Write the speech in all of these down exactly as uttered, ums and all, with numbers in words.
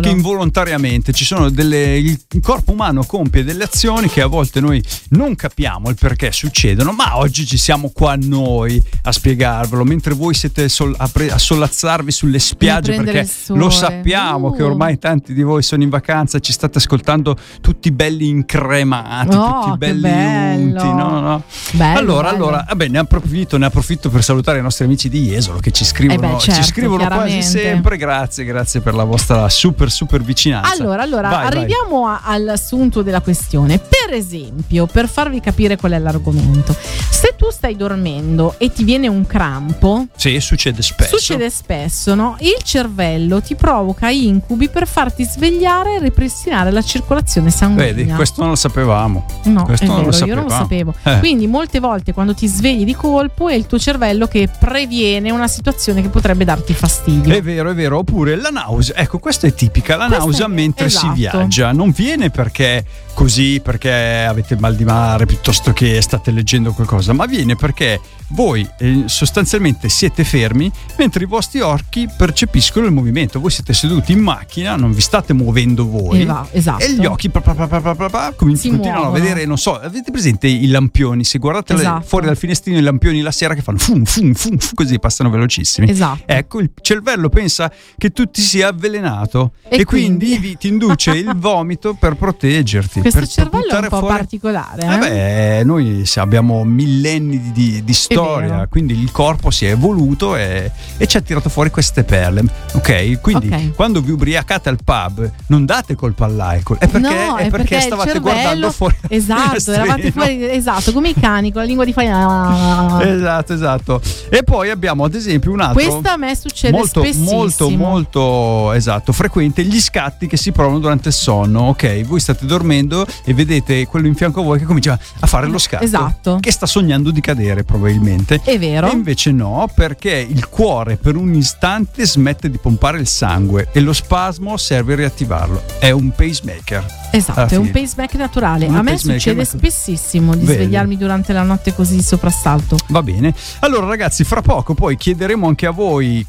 involontariamente ci sono delle, il corpo umano compie delle azioni che a volte noi non capiamo il perché succedono, ma oggi ci siamo qua noi a spiegarvelo, mentre voi siete sol, a, pre, a sollazzarvi sulle spiagge, perché lo sappiamo uh. che ormai tanti di voi sono in vacanza, ci state ascoltando tutti belli incremati, oh, tutti belli bello. unti, no, no. Bello, allora, bello. allora, vabbè, ne approfitto, ne approfitto per salutare i nostri amici di Jesolo che ci scrivono, eh beh, certo, ci scrivono quasi sempre. Grazie, grazie per la vostra super super vicinanza. Allora, allora vai, arriviamo vai. A, all'assunto della questione. Per esempio, per farvi capire qual è l'argomento, se tu stai dormendo e ti viene un crampo, sì, succede spesso. Succede spesso, no? Il cervello ti provoca incubi per farti svegliare e ripristinare la circolazione sanguigna. Vedi, questo non lo sapevamo. No, questo è non vero, lo io non lo sapevo. Eh. Quindi molte volte quando ti svegli di colpo è il tuo cervello che previene una situazione che potrebbe darti fastidio. È vero, è vero. Oppure la nausea, ecco, questa è tipica, la questa nausea è, mentre esatto. si viaggia. Non viene perché così, perché avete mal di mare piuttosto che state leggendo qualcosa, ma viene perché voi eh, sostanzialmente siete fermi mentre i vostri occhi percepiscono il movimento. Voi siete seduti in macchina, non vi state muovendo voi, Eva, esatto. e gli occhi pa, pa, pa, pa, pa, pa, pa, com- continuano muovono. a vedere, non so, avete presente i lampioni? Se guardate esatto. le, fuori dal finestrino i lampioni la sera che fanno fum fum fum, fum così passano velocissimi. Esatto. Ecco, il cervello pensa che tu ti sia avvelenato e, e quindi, quindi ti induce il vomito per proteggerti. Questo per, cervello per è un po' fuori... particolare. Eh? Eh beh, noi abbiamo millenni di, di storia, quindi il corpo si è evoluto e, e ci ha tirato fuori queste perle. Ok? Quindi okay. quando vi ubriacate al pub non date colpa all'alcol, è perché, no, è è perché, perché stavate cervello, guardando fuori. Esatto, eravate fuori, esatto, come i cani con la lingua di farina. Esatto, esatto. E poi abbiamo ad esempio un altro. Questo a me succede molto, spessissimo. Molto, molto, esatto, frequente, gli scatti che si provano durante il sonno. Ok, voi state dormendo e vedete quello in fianco a voi che comincia a fare lo scatto. Esatto. Che sta sognando di cadere probabilmente. È vero. E invece no, perché il cuore per un istante smette di pompare il sangue e lo spasmo serve a riattivarlo. È un pacemaker. Esatto, è un pacemaker naturale. Un a me pacemaker succede naturale. spessissimo di Bene. svegliarmi durante la notte così di soprassalto. Va bene. Allora ragazzi, fra poco poi chiederemo anche a voi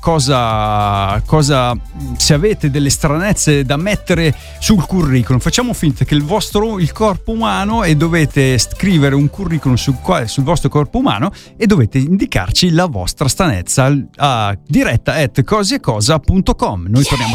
cosa, cosa se avete delle stranezze da mettere sul curriculum. Facciamo finta che il vostro il corpo umano e dovete scrivere un curriculum sul, sul vostro corpo umano e dovete indicarci la vostra stranezza a diretta at cosiecosa punto com. Noi torniamo